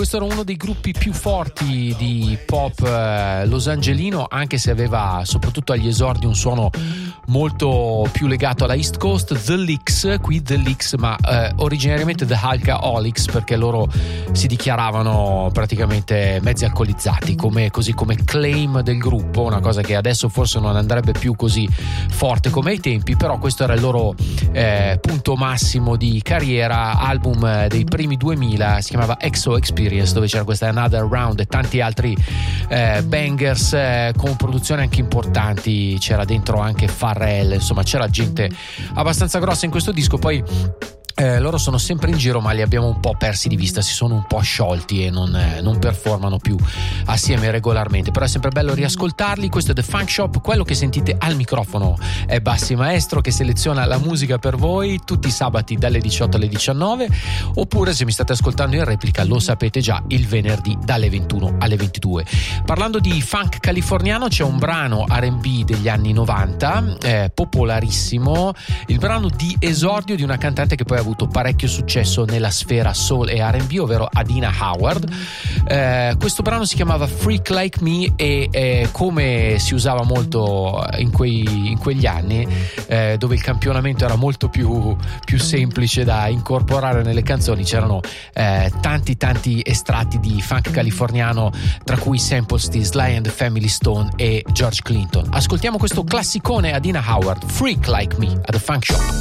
Questo era uno dei gruppi più forti di pop losangelino, anche se aveva soprattutto agli esordi un suono molto più legato alla East Coast. The Licks, qui The Licks, ma originariamente The Alcoholics, perché loro si dichiaravano praticamente mezzi alcolizzati, così come claim del gruppo, una cosa che adesso forse non andrebbe più così forte come ai tempi, però questo era il loro punto massimo di carriera. Album dei primi 2000, si chiamava XO Experience, dove c'era questa Another Round e tanti altri bangers con produzioni anche importanti. C'era dentro anche Pharrell, insomma c'era gente abbastanza grossa in questo disco. Poi loro sono sempre in giro, ma li abbiamo un po' persi di vista, si sono un po' sciolti e non performano più assieme regolarmente, però è sempre bello riascoltarli. Questo è The Funk Shop. Quello che sentite al microfono è Bassi Maestro, che seleziona la musica per voi tutti i sabati dalle 18 alle 19, oppure se mi state ascoltando in replica lo sapete già, il venerdì dalle 21 alle 22. Parlando di funk californiano, c'è un brano R&B degli anni 90 popolarissimo, il brano di esordio di una cantante che poi ha avuto parecchio successo nella sfera soul e R&B, ovvero Adina Howard. Questo brano si chiamava Freak Like Me e come si usava molto in quegli anni, dove il campionamento era molto più semplice da incorporare nelle canzoni, c'erano tanti estratti di funk californiano, tra cui samples di Sly and the Family Stone e George Clinton. Ascoltiamo questo classicone, Adina Howard, Freak Like Me, a The Funk Shop.